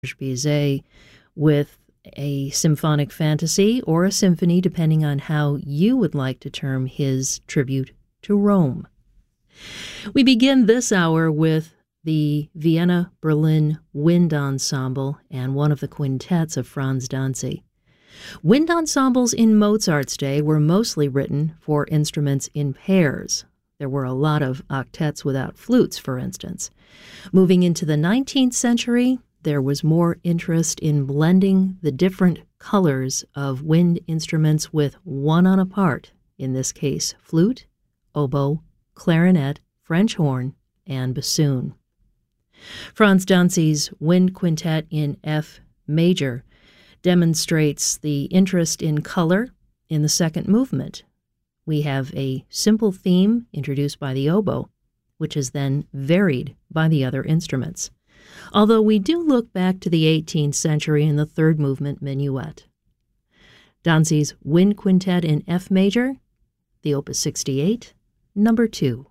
Bizet with a symphonic fantasy or a symphony, depending on how you would like to term his tribute to Rome. We begin this hour with the Vienna-Berlin Wind Ensemble and one of the quintets of Franz Danzig. Wind ensembles in Mozart's day were mostly written for instruments in pairs. There were a lot of octets without flutes, for instance. Moving into the 19th century, there was more interest in blending the different colors of wind instruments with one on a part, in this case flute, oboe, clarinet, French horn, and bassoon. Franz Danzig's Wind Quintet in F major demonstrates the interest in color in the second movement. We have a simple theme introduced by the oboe, which is then varied by the other instruments. Although we do look back to the 18th century in the third movement minuet. Danzig's Wind Quintet in F major, the Opus 68, number 2.